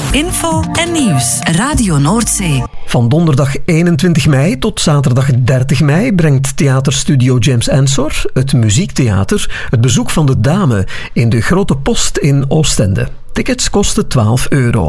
Info en nieuws. Radio Noordzee. Van donderdag 21 mei tot zaterdag 30 mei brengt theaterstudio James Ensor, het muziektheater, het bezoek van de dame in de Grote Post in Oostende. Tickets kosten €12.